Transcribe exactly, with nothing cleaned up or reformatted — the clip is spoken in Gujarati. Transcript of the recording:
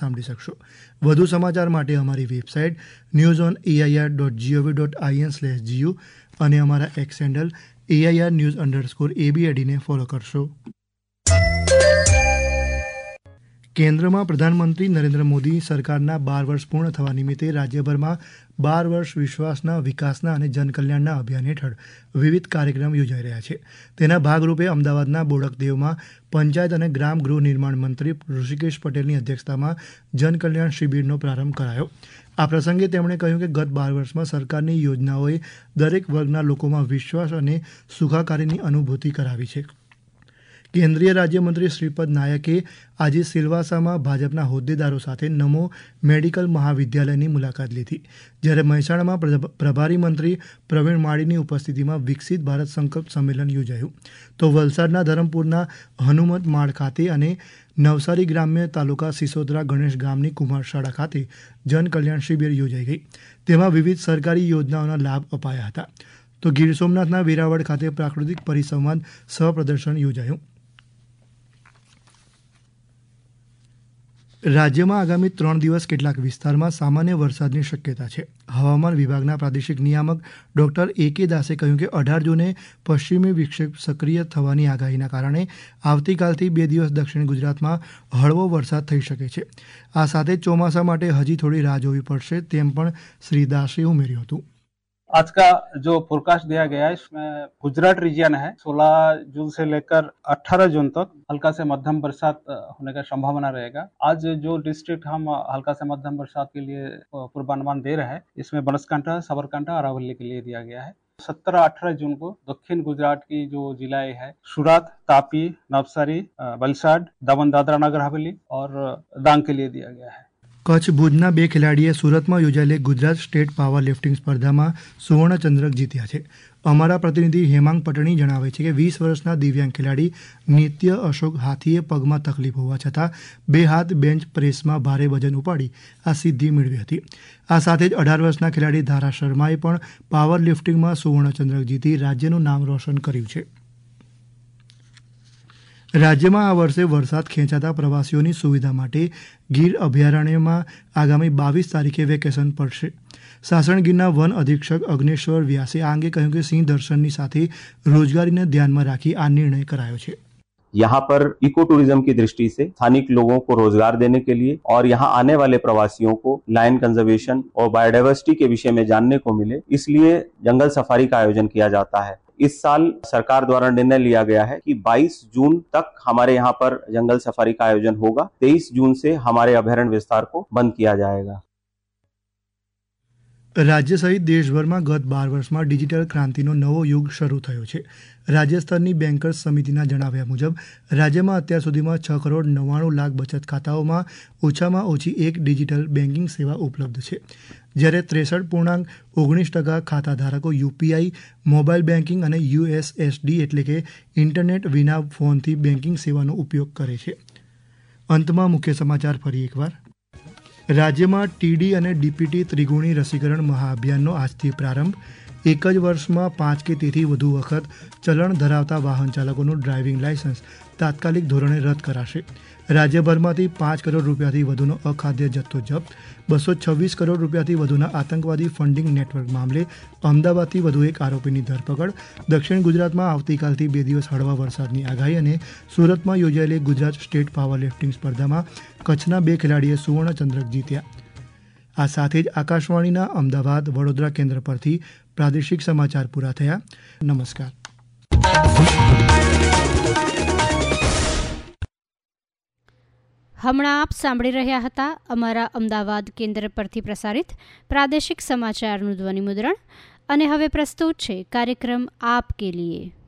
સાંભળી શકશો. વધુ સમાચાર માટે અમારી website news on AIR dot GOV dot IN slash GU અને અમારા x handle AIR news underscore એબીએડીને follow કરશો. કેન્દ્રમાં પ્રધાનમંત્રી નરેન્દ્ર મોદી સરકારના બાર વર્ષ પૂર્ણ થવા નિમિત્તે રાજ્યભરમાં બાર વર્ષ વિશ્વાસના વિકાસના અને જનકલ્યાણના અભિયાન હેઠળ વિવિધ કાર્યક્રમ યોજાઈ રહ્યા છે. તેના ભાગરૂપે અમદાવાદના બોડકદેવમાં પંચાયત અને ગ્રામ ગૃહ નિર્માણ મંત્રી ઋષિકેશ પટેલની અધ્યક્ષતામાં જનકલ્યાણ શિબિરનો પ્રારંભ કરાયો. આ પ્રસંગે તેમણે કહ્યું કે ગત બાર વર્ષમાં સરકારની યોજનાઓએ દરેક વર્ગના લોકોમાં વિશ્વાસ અને સુખાકારીની અનુભૂતિ કરાવી છે. કેન્દ્રીય રાજ્યમંત્રી શ્રીપદ નાયકે આજે સિલવાસામાં ભાજપના હોદ્દેદારો સાથે નમો મેડિકલ મહાવિદ્યાલયની મુલાકાત લીધી, જ્યારે મહેસાણામાં પ્રભારી મંત્રી પ્રવીણ માળીની ઉપસ્થિતિમાં વિકસિત ભારત સંકલ્પ સંમેલન યોજાયું. તો વલસાડના ધરમપુરના હનુમત માળ ખાતે અને નવસારી ગ્રામ્ય તાલુકા સિસોદરા ગણેશ ગામની કુમાર શાળા ખાતે જનકલ્યાણ શિબિર યોજાઈ ગઈ. તેમાં વિવિધ સરકારી યોજનાઓના લાભ અપાયા હતા. તો ગીર સોમનાથના વેરાવળ ખાતે પ્રાકૃતિક પરિસંવાદ સહ પ્રદર્શન યોજાયું. રાજ્યમાં આગામી ત્રણ દિવસ કેટલાક વિસ્તારમાં સામાન્ય વરસાદની શક્યતા છે. હવામાન વિભાગના પ્રાદેશિક નિયામક ડોક્ટર એ કે દાસે કહ્યું કે અઢાર જૂને પશ્ચિમી વિક્ષેપ સક્રિય થવાની આગાહીના કારણે આવતીકાલથી બે દિવસ દક્ષિણ ગુજરાતમાં હળવો વરસાદ થઈ શકે છે. આ સાથે ચોમાસા માટે હજી થોડી રાહ જોવી પડશે તેમ પણ શ્રી દાસે ઉમેર્યું હતું. आज का जो फोरकास्ट दिया गया है इसमें गुजरात रीजन है सोलह जून से लेकर अठारह जून तक हल्का से मध्यम बरसात होने का संभावना रहेगा. आज जो डिस्ट्रिक्ट हम हल्का से मध्यम बरसात के लिए पूर्वानुमान दे रहे हैं इसमें बनासकांठा, साबरकांठा, अरावली के लिए दिया गया है. सत्रह अठारह जून को दक्षिण गुजरात की जो जिलाएं हैं सूरत, तापी, नवसारी, वलसाड, दमन दादरा नगर हवेली और डांग के लिए दिया गया है. કચ્છ ભુજના બે ખેલાડીએ સુરતમાં યોજાયેલી ગુજરાત સ્ટેટ પાવર લિફ્ટિંગ સ્પર્ધામાં સુવર્ણ ચંદ્રક જીત્યા છે. અમારા પ્રતિનિધિ હેમાંગ પટણી જણાવે છે કે વીસ વર્ષના દિવ્યાંગ ખેલાડી નિત્ય અશોક હાથીએ પગમાં તકલીફ હોવા છતાં બે હાથ બેન્ચ પ્રેસમાં ભારે વજન ઉપાડી આ સિદ્ધિ મેળવી હતી. આ સાથે જ અઢાર વર્ષના ખેલાડી ધારા શર્માએ પણ પાવર લિફ્ટિંગમાં સુવર્ણ ચંદ્રક જીતી રાજ્યનું નામ રોશન કર્યું છે. રાજ્યમાં આ વર્ષે વરસાદ ખેંચાતા પ્રવાસીઓની સુવિધા માટે ગીર અભયારણ્યમાં આગામી બાવીસ તારીખે વેકેશન પડશે. સાસણગીરના વન અધિક્ષક અગ્નેશ્વર વ્યાસે આ અંગે કહ્યું કે સિંહ દર્શનની સાથે રોજગારીને ધ્યાનમાં રાખી આ નિર્ણય કરાયો છે. यहाँ पर इको टूरिज्म की दृष्टि से स्थानिक लोगों को रोजगार देने के लिए और यहाँ आने वाले प्रवासियों को लायन कंजर्वेशन और बायोडाइवर्सिटी के विषय में जानने को मिले, इसलिए जंगल सफारी का आयोजन किया जाता है. इस साल सरकार द्वारा निर्णय लिया गया है कि बाईस जून तक हमारे यहाँ पर जंगल सफारी का आयोजन होगा. तेईस जून से हमारे अभयारण्य विस्तार को बंद किया जाएगा. રાજ્ય સહિત દેશભરમાં ગત બાર વર્ષમાં ડિજિટલ ક્રાંતિનો નવો યુગ શરૂ થયો છે. રાજ્ય સ્તરની બેન્કર્સ સમિતિના જણાવ્યા મુજબ રાજ્યમાં અત્યાર સુધીમાં છ કરોડ નવ્વાણું લાખ બચત ખાતાઓમાં ઓછામાં ઓછી એક ડિજિટલ બેન્કિંગ સેવા ઉપલબ્ધ છે, જ્યારે ત્રેસઠ પૂર્ણાંક ઓગણીસ ટકા ખાતા ધારકો યુપીઆઈ, મોબાઈલ બેન્કિંગ અને યુએસએસડી એટલે કે ઇન્ટરનેટ વિના ફોનથી બેન્કિંગ સેવાનો ઉપયોગ કરે છે. અંતમાં મુખ્ય સમાચાર ફરી એકવાર. રાજ્યમાં ટીડી અને ડીપીટી ત્રિગુણી રસીકરણ મહાઅભિયાનનો આજથી પ્રારંભ. એક જ વર્ષમાં પાંચ કે તેથી વધુ વખત ચલણ ધરાવતા વાહન ચાલકોનું ડ્રાઇવિંગ લાયસન્સ તાત્કાલિક ધોરણે રદ કરાશે. રાજ્યભરમાંથી પાંચ કરોડ રૂપિયાથી વધુનો અખાદ્ય જથ્થો જપ્ત. બસો છવ્વીસ કરોડ રૂપિયાથી વધુના આતંકવાદી ફંડિંગ નેટવર્ક મામલે અમદાવાદથી વધુ એક આરોપીની ધરપકડ. દક્ષિણ ગુજરાતમાં આવતીકાલથી બે દિવસ હળવા વરસાદની આગાહી અને સુરતમાં યોજાયેલી ગુજરાત સ્ટેટ પાવર લિફ્ટિંગ સ્પર્ધામાં કચ્છના બે ખેલાડીએ સુવર્ણ ચંદ્રક જીત્યા. આ સાથે જ આકાશવાણીના અમદાવાદ વડોદરા કેન્દ્ર પરથી પ્રાદેશિક સમાચાર પૂરા થયા. નમસ્કાર. હમણાં આપ સાંભળી રહ્યા હતા અમારા અમદાવાદ કેન્દ્ર પરથી પ્રસારિત પ્રાદેશિક સમાચારનું ધ્વનિમુદ્રણ. અને હવે પ્રસ્તુત છે કાર્યક્રમ આપ કે લીએ.